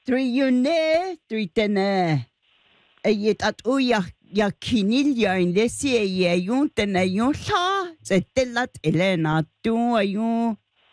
Driyune, dritene. Ayet at uya kinil yain lesi ayun tena yun sa zetelat elena tu ayun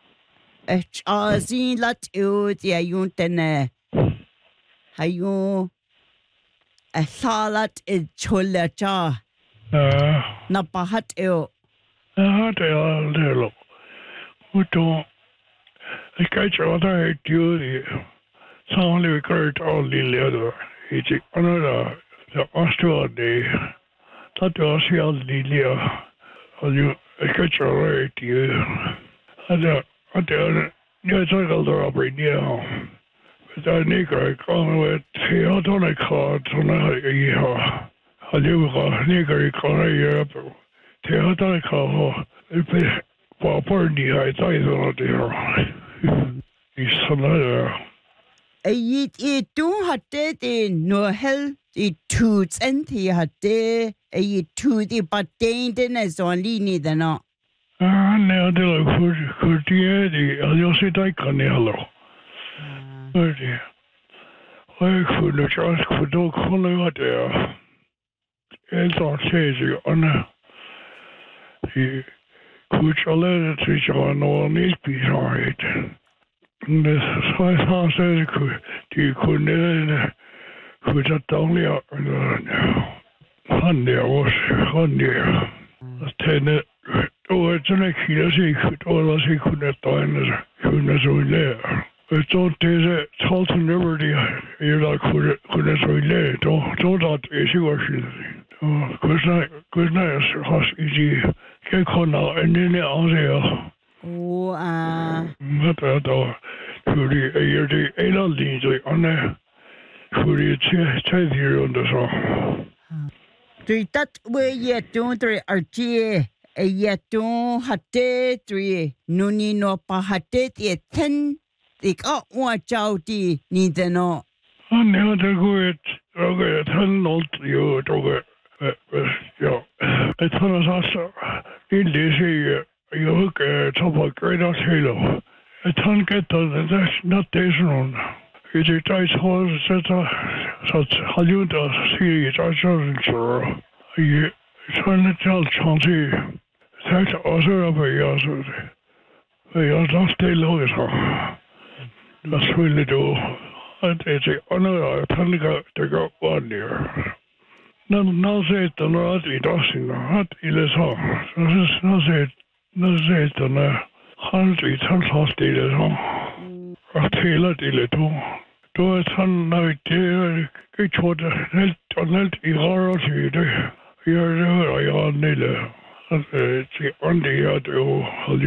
azin lat ut ayun tena ayun salat cholacha napahat eo det er lo. Uto ik kijk wat hij doet. Samen we krijgt al die leder. Ik andere de Australië. Dat was heel die leder. Al ik kijk wat hij doet. Nu zeg al daar op radio. Dat neger kan we heel dan ik ga toen hij al neger kan je heel dan ik ga. Papar ni hai tai zo de. Isana. ayit tu hatte de no hel de tuts enti hatte ayit tu de patain de na zonli ni de no Ne de la kurtie di aljo se tai kan hallo. Odi. Ik voel het als ik voor dood kon wat er. En dan zei ze Anna. Kuchale het is al nog niet bizar. Dus zoals hij zei, die kunnen dat dan ja. Han der was han der. Tenne og sådan ikke helt sikkert, og også ikke kunne så lære. Så det talte Liberty, jeg der kunne så lære, då der er sikkert. Og kunne jeg også ikke kan kunne en lille afsæger. Hvad er der? Fordi jeg det eller lige så andre. Fordi til det rundt så. Tritat we yetun tre archie yetun hatte tre nuni no pa hatte ten ik wa chau ti ni de no. Han er det godt. Og han noget jo dog. Ja. Det tror jeg så. Det siger jeg kan tage på greater hello. At han gætter det not this one. Det er der så har jo der siger jeg så jeg sådan til chance. Så også op jeg så. Jeg har det lavet så. Hvad ville du? Og det er under tanker der går ordentligt. Når så der noget i dagen hat eller så. Når så der han i tanke det så. Og tæller det lidt du. Du er sådan noget det jeg tror det helt i røret til det. Jeg hører jeg nede. Til ånde jeg det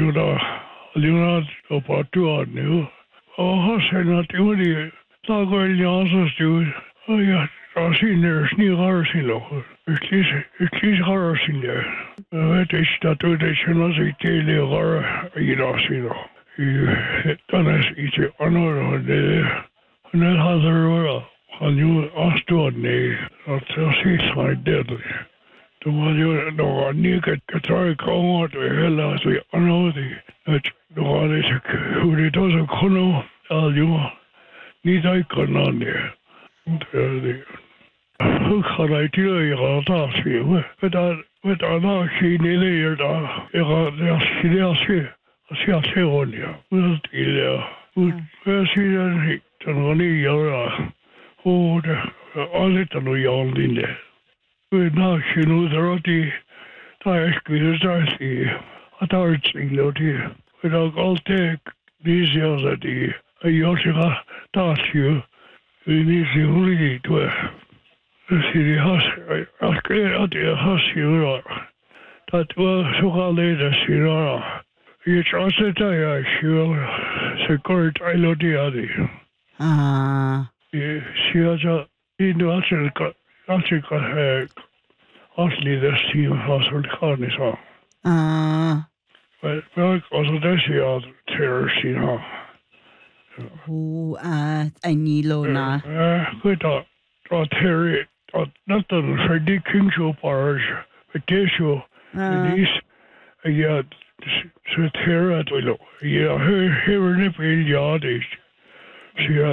Leonard og på turen nu. Og har sendt det ud i der går jeg så stod. Og jeg har sine snigere sin lov. Ikke røre sin der. Jeg ved ikke, at du det kender sig til at røre i dag sin lov. Den er i til andre nede. Han har der røre. Han jo også stod nede. Og så ses han der. Du har jo noget nikket katøj konger, det heller så andet at du har det så det også kunne jo ni der ikke kunne det. Det er har det i rata sig. Hvad der skal nede der. Jeg siger til Ronja. Det er hvad siger det? Den var lige der. Og det alt der nu i den der. Når jeg nu der er skidt der siger. Og der er ting der det. Og der er alt det lige siger så det. Og jeg siger der siger. Vi siger hun ikke du er. Det siger jeg skal det har siger. Der var så galt der siger. Jeg tror så der jeg siger så godt eller det er det. Jeg siger så det nu altså godt også lidt at sige for så det kan det så. Men også det siger til siger. Anilona. Ja, godt og Terry og noget for det King Show bars. Men det så jeg så Terry at jeg hører det på det siger